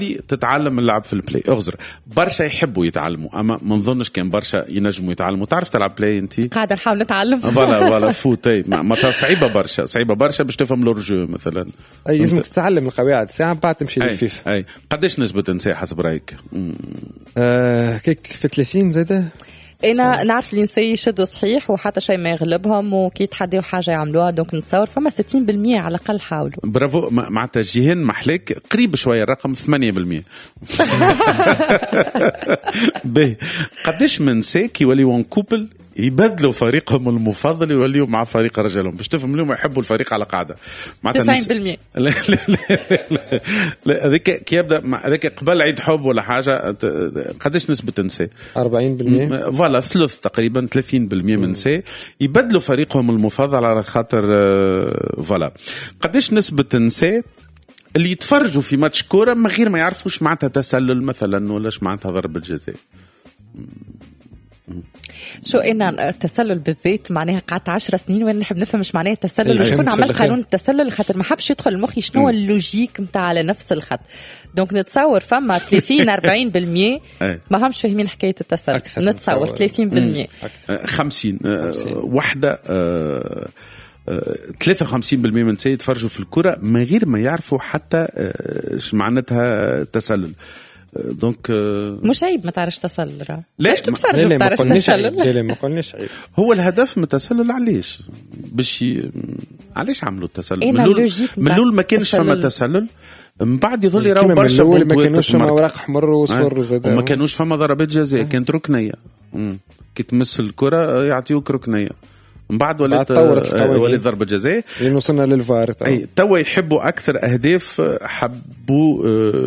تتعلم اللعب في البلاي. اغزر برشا يحبوا يتعلموا، اما ما نظنش كان برشا ينجموا يتعلموا. تعرف تلعب بلاي انت؟ قاعده نحاول نتعلم. فوالا فوت ما صعيبه برشا باش تفهم لورجو مثلا. اي لازم تتعلم القواعد ساعه بعد تمشي للفيفا. اي قداش نسبه نساء حسب رايك؟ كيك في 30 زاده. انا نعرف اللي نسي يشدوا صحيح وحتى شيء ما يغلبهم، وكي يتحدوا حاجه يعملوها. دونك نتصور فما 60% على الاقل حاولوا. برافو معناتها جيهان محلك قريب شويه الرقم 8%. باهي قداش من نساء كي يوليو كوبل يبدلوا فريقهم المفضل ويوليوا مع فريق رجالهم باش تفهم اليوم يحبوا الفريق على قاعده. 90%. لا هذيك كي يبدا هذيك قبل عيد حب ولا حاجه. قداش نسبه النساء؟ 40%. فوالا ثلث تقريبا 30% من النساء يبدلوا فريقهم المفضل على خاطر فوالا. قداش نسبه النساء اللي يتفرجوا في ماتش كوره من غير ما يعرفوش معناتها تسلل مثلا ولا معناتها ضربه جزاء؟ شو إنا التسلل بالذات معناها قعدت 10 سنين وين نحب نفهم مش معناها التسلل. شكون عمل قانون التسلل خاطر ما حبش يدخل المخي شنو اللوجيك متاع على نفس الخط. دونك نتصور فما 30-40% ما همش فاهمين حكاية التسلل. نتصور 30% 50 وحدة 53% من سيد يتفرجوا في الكرة من غير ما يعرفوا حتى ايش معناتها تسلل. دونك مش عيب ما تعرفش تسلل. لا تتفرج ما تعرفش تسلل. لا ما قلناش عيب. هو الهدف من التسلل علاش باش علاش عملوا التسلل؟ من الأول ما كانش فما تسلل، من بعد يظل يراو برشا ما كانوش فما ورق احمر وصفر زاد، وما كانوش فما ضربات جزاء. كانت ركنيه كي تمس الكره يعطيوك ركنيه. من بعد ولات ضربه جزاء لين وصلنا للفار. اي توا يحبوا اكثر اهداف، حبوا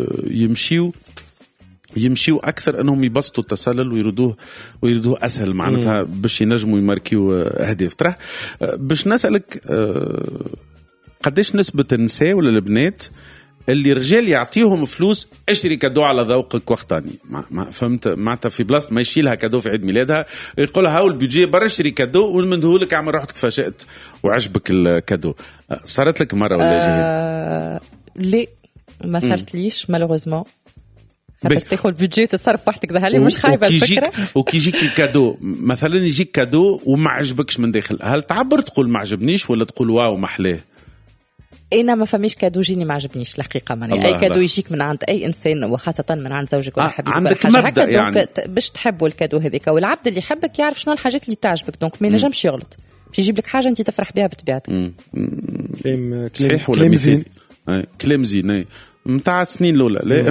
يمشيوا اكثر انهم يبسطوا التسلل ويردوه اسهل معناتها باش ينجموا يماركيو اهداف. ترى باش نسالك قداش نسبه النساء ولا البنات اللي رجال يعطيهم فلوس اشتري كادو على ذوقك وقتاني؟ ما فهمت معناتها في بلاصه ما يشيلها كادو في عيد ميلادها يقولها هاو البيجي برا اشتري كادو ونمدهولك اعمل روحك تفاجأت وعجبك الكادو. صارت لك مره ولا جهه؟ لا ما صارت ليش مالوغوزمون. حتى تاخذ بيدجي تصرف وحدك ذهلي مش خايبه الفكره. وكي يجيك الكادو مثلا يجيك كادو وما عجبكش من داخل، هل تعبر تقول ما عجبنيش ولا تقول واو محلاه؟ انا ما فماش كادو جيني ما عجبنيش الحقيقه. ماني اي كادو يجيك من عند اي انسان وخاصه من عند زوجك ولا حبيبك عندك مبدا يعني باش تحبوا الكادو هذيك. والعبد اللي يحبك يعرف شنو الحاجات اللي تعجبك، دونك ما ينجمش يغلط باش يجيب لك حاجه انت تفرح بها بطبيعتك. كلام زين. كلام زين متاع السنين الأولى. لا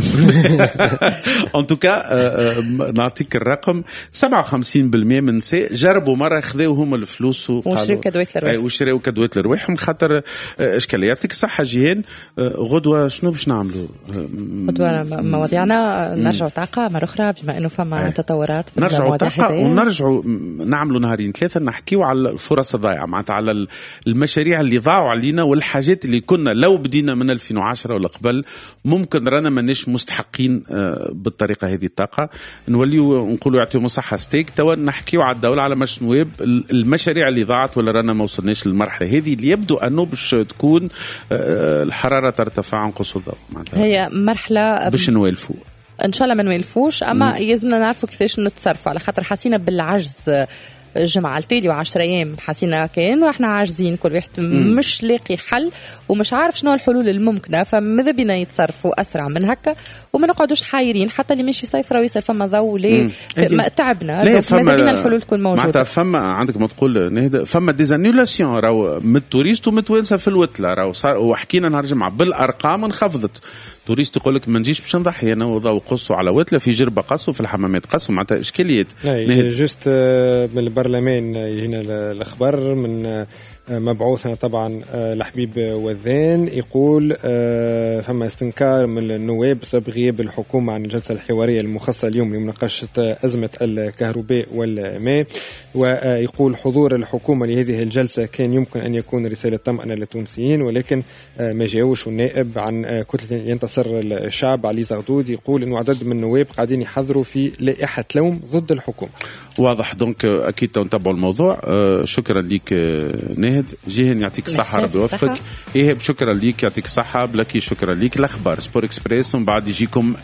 ان توكا نعطيك الرقم 57% من النساء جربوا مرة خذوا هم الفلوس وشريوا كادوات لرواحهم. وشريوا كادوات لرواحهم خاطر إشكالية. يعطيك الصحة جيهان. غدوة شنو باش نعملوا؟ غدوة مواضيعنا نرجعوا طاقة مرة أخرى بما إنه فما تطورات في نرجعوا طاقة ونرجعوا نعملوا نهارين ثلاثة نحكيو على الفرص الضائعة معناتها على المشاريع اللي ضاعوا علينا والحاجات اللي كنا لو بدينا من 2010 ولا قبل ممكن رانا ماناش مستحقين بالطريقه هذه الطاقه. نوليو نقولوا يعطيهم الصحه ستيك. توا نحكيو على الدوله على مش نواب المشاريع اللي ضاعت ولا رانا ما وصلناش للمرحله هذه اللي يبدو انه باش تكون الحراره ترتفع عن قصور الضوء. هي مرحله باش نوالفوا ان شاء الله ما نوالفوش، اما يلزمنا نعرفوا كيفاش نتصرفوا على خاطر حسينا بالعجز جمعة التالي و10 أيام حسينا كان واحنا عاجزين كل واحد مش لاقي حل ومش عارف شنو الحلول الممكنة. فماذا بينا يتصرفوا أسرع من هكا وما نقعدوش حايرين حتى اللي ماشي صيفرة ويصير فما ضوء ليه تعبنا. ماذا بينا الحلول تكون موجودة؟ فما عندك ما تقول نهدى فما ديزانيولاسيون راهو من التوريست ومتوانسة في الوتلة راهو وحكينا نهار الجمعة بالأرقام انخفضت. توريست يقول لك ما نجيش باش نضحي انا وضعوا قصوا على وتله في جربه قصوا في الحمامات قصوا معناتها اشكاليات. جوست من البرلمان هنا الاخبار من مبعوثنا طبعا لحبيب وذان يقول فما استنكار من النواب بسبب غياب الحكومة عن الجلسة الحوارية المخصصة اليوم لمناقشة أزمة الكهرباء والماء. ويقول حضور الحكومة لهذه الجلسة كان يمكن أن يكون رسالة طمأنة للتونسيين ولكن ما جاوش. النائب عن كتلة ينتصر الشعب علي زغدود يقول أنه عدد من النواب قاعدين يحضروا في لائحة لوم ضد الحكومة. واضح. دونك أكيد تنتبعوا الموضوع. شكرا لك نهد. ماهد. جيهن يعطيك الصحة ربي يوفقك. إيهاب شكرا ليك يعطيك الصحة. بلاكي شكرا ليك. الأخبار سبور إكسبريس ومن بعد يجيكم